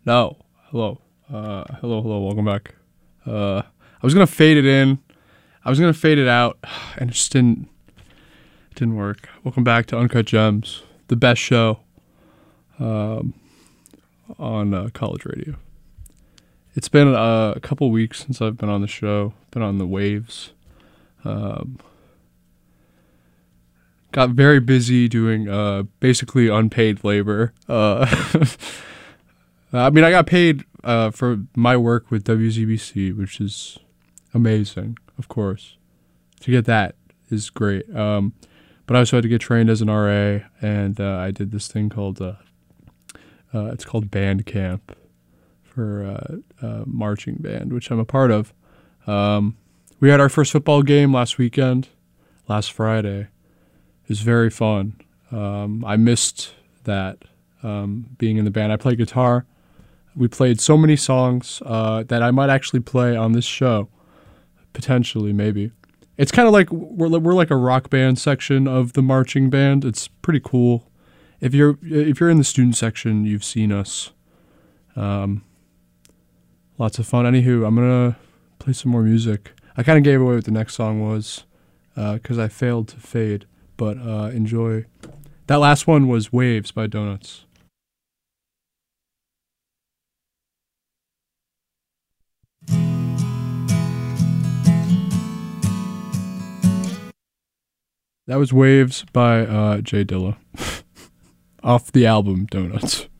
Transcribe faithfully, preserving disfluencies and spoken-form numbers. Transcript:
No. Hello. Uh, hello, hello, welcome back. Uh, I was gonna fade it in. I was gonna fade it out, and it just didn't. It didn't work. Welcome back to Uncut Gems, the best show um, on uh, college radio. It's been uh, a couple weeks since I've been on the show. Been on the waves. Um, got very busy doing uh, basically unpaid labor. Uh, I mean, I got paid uh, for my work with W Z B C, which is amazing, of course. To get that is great. Um, but I also had to get trained as an R A, and uh, I did this thing called, uh, uh, it's called band camp for uh, uh, marching band, which I'm a part of. Um, we had our first football game last weekend, last Friday. It was very fun. Um, I missed that, um, being in the band. I play guitar. We played so many songs uh, that I might actually play on this show, potentially, maybe. It's kind of like we're we're like a rock band section of the marching band. It's pretty cool. If you're if you're in the student section, you've seen us. Um, lots of fun. Anywho, I'm gonna play some more music. I kind of gave away what the next song was because uh, I failed to fade. But uh, enjoy. That last one was "Waves" by Donuts. That was "Waves" by uh, Jay Dilla off the album Donuts.